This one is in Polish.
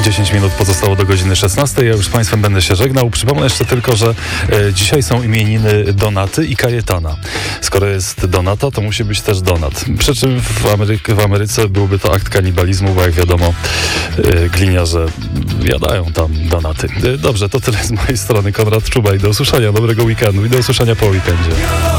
10 minut pozostało do godziny 16. Ja już z Państwem będę się żegnał. Przypomnę jeszcze tylko, że dzisiaj są imieniny Donaty i Kajetana. Skoro jest Donata, to musi być też Donat. Przy czym w Ameryce byłby to akt kanibalizmu, bo jak wiadomo, gliniarze jadają tam donaty. Dobrze, to tyle z mojej strony. Konrad Czubaj. Do usłyszenia. Dobrego weekendu i do usłyszenia po weekendzie.